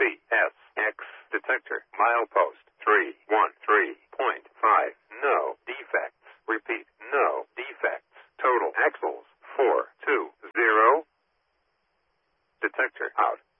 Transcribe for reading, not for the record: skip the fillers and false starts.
CSX detector. Milepost 313.5. No defects. Repeat, no defects. Total axles 420. Detector out.